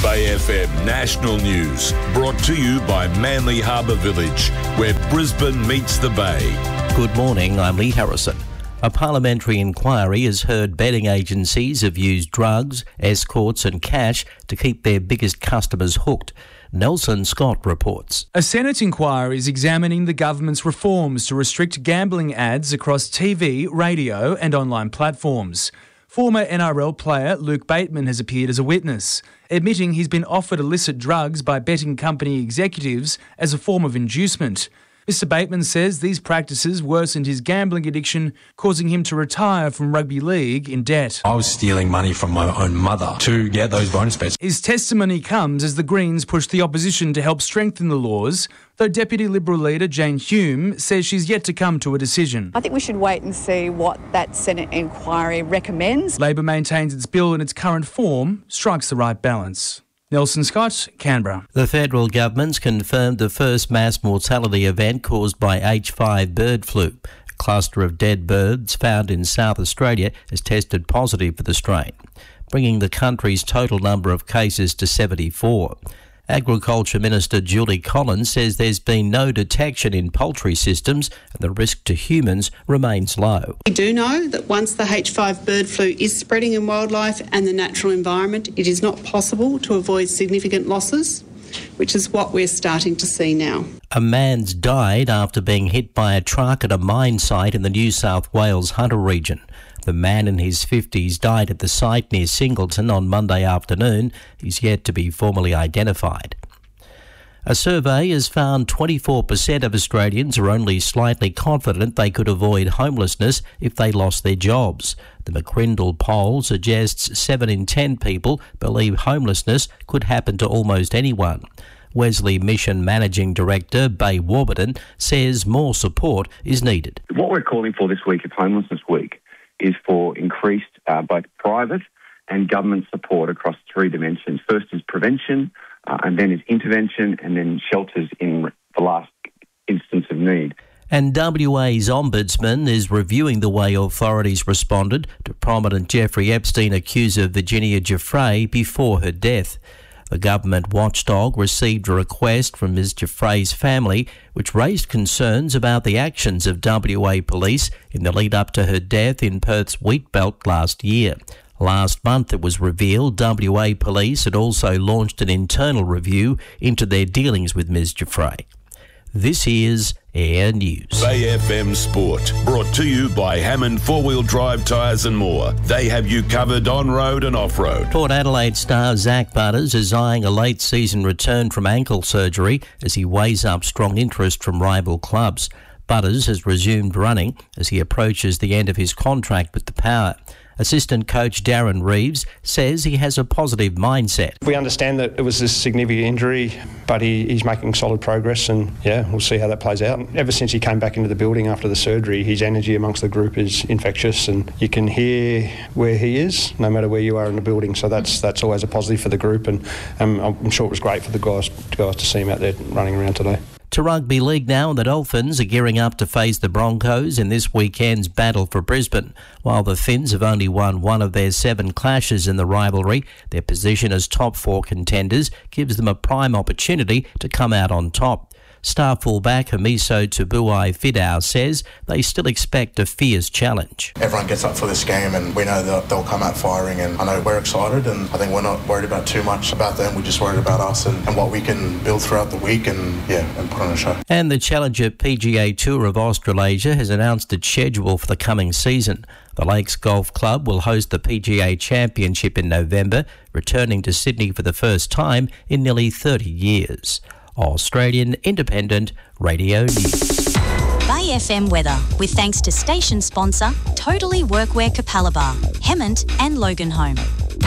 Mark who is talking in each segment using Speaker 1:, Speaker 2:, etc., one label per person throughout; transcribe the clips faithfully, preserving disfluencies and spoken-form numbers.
Speaker 1: Bay F M National News, brought to you by Manly Harbour Village, where Brisbane meets the Bay.
Speaker 2: Good morning, I'm Lee Harrison. A parliamentary inquiry has heard betting agencies have used drugs, escorts and cash to keep their biggest customers hooked. Nelson Scott reports.
Speaker 3: A Senate inquiry is examining the government's reforms to restrict gambling ads across T V, radio and online platforms. Former N R L player Luke Bateman has appeared as a witness, admitting he's been offered illicit drugs by betting company executives as a form of inducement. Mister Bateman says these practices worsened his gambling addiction, causing him to retire from rugby league in debt.
Speaker 4: I was stealing money from my own mother to get those bonus bets.
Speaker 3: His testimony comes as the Greens push the opposition to help strengthen the laws, though Deputy Liberal leader Jane Hume says she's yet to come to a decision.
Speaker 5: I think we should wait and see what that Senate inquiry recommends.
Speaker 3: Labor maintains its bill in its current form strikes the right balance. Nelson Scott, Canberra.
Speaker 2: The federal government's confirmed the first mass mortality event caused by H five bird flu. A cluster of dead birds found in South Australia has tested positive for the strain, bringing the country's total number of cases to seventy-four. Agriculture Minister Julie Collins says there's been no detection in poultry systems and the risk to humans remains low.
Speaker 6: We do know that once the H five bird flu is spreading in wildlife and the natural environment, it is not possible to avoid significant losses, which is what we're starting to see now.
Speaker 2: A man's died after being hit by a truck at a mine site in the New South Wales Hunter region. The man in his fifties died at the site near Singleton on Monday afternoon. He's yet to be formally identified. A survey has found twenty-four percent of Australians are only slightly confident they could avoid homelessness if they lost their jobs. The McCrindle poll suggests seven in ten people believe homelessness could happen to almost anyone. Wesley Mission Managing Director Bay Warburton says more support is needed.
Speaker 7: What we're calling for this week of Homelessness Week is for increased uh, both private and government support across three dimensions. First is prevention, uh, and then is intervention, and then shelters in the last instance of need.
Speaker 2: And W A's Ombudsman is reviewing the way authorities responded to prominent Jeffrey Epstein accuser Virginia Giuffre before her death. The government watchdog received a request from Miz Giuffre's family, which raised concerns about the actions of W A police in the lead-up to her death in Perth's Wheatbelt last year. Last month it was revealed W A police had also launched an internal review into their dealings with Miz Giuffre. This is Air News.
Speaker 1: Bay F M Sport, brought to you by Hammond Four-Wheel Drive Tyres and More. They have you covered on-road and off-road.
Speaker 2: Port Adelaide star Zach Butters is eyeing a late-season return from ankle surgery as he weighs up strong interest from rival clubs. Butters has resumed running as he approaches the end of his contract with the Power. Assistant coach Darren Reeves says he has a positive mindset.
Speaker 8: We understand that it was a significant injury, but he, he's making solid progress, and yeah, we'll see how that plays out. Ever since he came back into the building after the surgery, his energy amongst the group is infectious, and you can hear where he is, no matter where you are in the building. So that's that's always a positive for the group, and um, I'm sure it was great for the guys, guys to see him out there running around today.
Speaker 2: To rugby league now, and the Dolphins are gearing up to face the Broncos in this weekend's battle for Brisbane. While the Finns have only won one of their seven clashes in the rivalry, their position as top four contenders gives them a prime opportunity to come out on top. Star fullback Hamiso Tubuai-Fidau says they still expect a fierce challenge.
Speaker 9: Everyone gets up for this game and we know that they'll come out firing, and I know we're excited, and I think we're not worried about too much about them. We're just worried about us and, and what we can build throughout the week and yeah, and put on a show.
Speaker 2: And the Challenger P G A Tour of Australasia has announced its schedule for the coming season. The Lakes Golf Club will host the P G A Championship in November, returning to Sydney for the first time in nearly thirty years. Australian Independent Radio News.
Speaker 10: Bay F M weather, with thanks to station sponsor Totally Workwear Capalaba, Hemmant and Loganholme.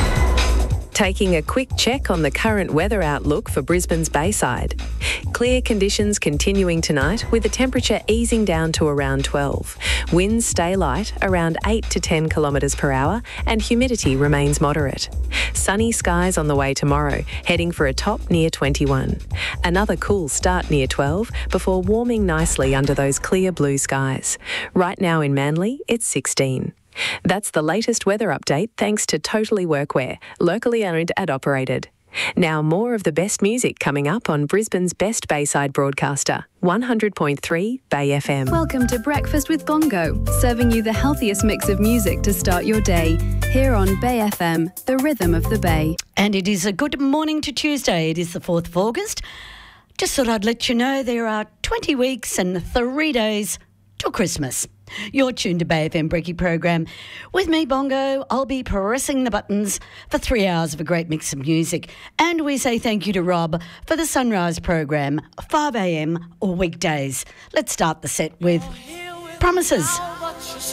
Speaker 11: Taking a quick check on the current weather outlook for Brisbane's Bayside. Clear conditions continuing tonight, with the temperature easing down to around twelve. Winds stay light, around eight to ten kilometres per hour, and humidity remains moderate. Sunny skies on the way tomorrow, heading for a top near twenty-one. Another cool start near twelve, before warming nicely under those clear blue skies. Right now in Manly, it's sixteen. That's the latest weather update thanks to Totally Workwear, locally owned and operated. Now more of the best music coming up on Brisbane's best Bayside broadcaster, one hundred point three Bay F M.
Speaker 12: Welcome to Breakfast with Bongo, serving you the healthiest mix of music to start your day. Here on Bay F M, the rhythm of the Bay.
Speaker 13: And it is a good morning to Tuesday. It is the fourth of August. Just thought I'd let you know there are twenty weeks and three days till Christmas. You're tuned to Bay F M Brekkie program. With me, Bongo, I'll be pressing the buttons for three hours of a great mix of music. And we say thank you to Rob for the Sunrise program, five a m or weekdays. Let's start the set with Promises.